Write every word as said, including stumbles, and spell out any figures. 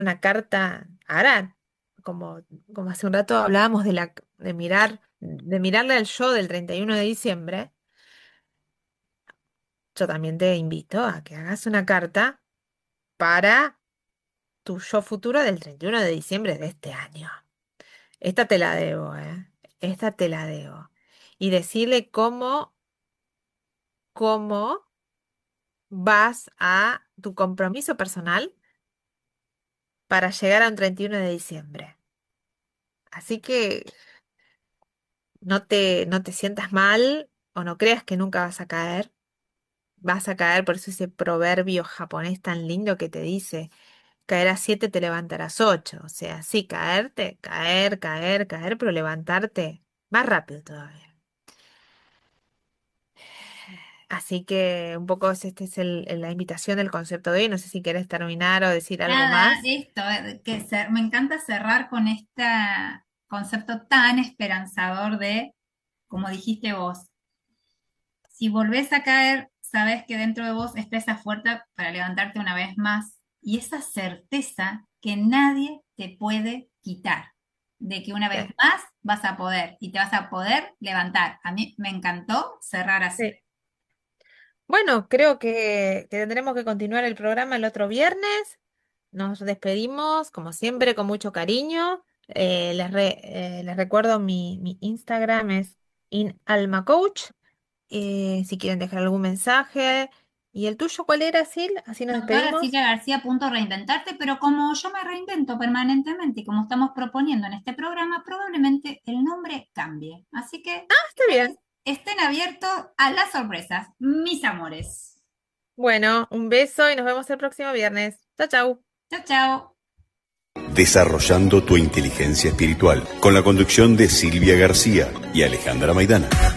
una carta, ahora, como, como hace un rato hablábamos de la, de mirar, de mirarle al yo del treinta y uno de diciembre, yo también te invito a que hagas una carta para tu yo futuro del treinta y uno de diciembre de este año. Esta te la debo, ¿eh? Esta te la debo. Y decirle cómo, cómo vas a tu compromiso personal para llegar a un treinta y uno de diciembre. Así que no te, no te sientas mal o no creas que nunca vas a caer. Vas a caer, por eso ese proverbio japonés tan lindo que te dice, caerás siete, te levantarás ocho. O sea, sí, caerte, caer, caer, caer, pero levantarte más rápido todavía. Así que un poco es- este es el, el- la invitación del concepto de hoy. No sé si querés terminar o decir algo Nada, más. esto, eh, que cer- me encanta cerrar con este concepto tan esperanzador de, como dijiste vos, si volvés a caer, sabes que dentro de vos está esa fuerza para levantarte una vez más y esa certeza que nadie te puede quitar, de que una Sí. vez más vas a poder y te vas a poder levantar. A mí me encantó cerrar así. Sí. Bueno, creo que, que tendremos que continuar el programa el otro viernes. Nos despedimos, como siempre, con mucho cariño. Eh, les, re- eh, les recuerdo mi, mi Instagram es inalmacoach. Eh, si quieren dejar algún mensaje. ¿Y el tuyo cuál era, Sil? Así nos Doctora despedimos. Silvia García, a punto de reinventarte, pero como yo me reinvento permanentemente y como estamos proponiendo en este programa, probablemente el nombre cambie. Así que Ah, está bien. estén abiertos a las sorpresas, mis amores. Bueno, un beso y nos vemos el próximo viernes. Chao, chao. Chao, chao. Desarrollando tu inteligencia espiritual, con la conducción de Silvia García y Alejandra Maidana.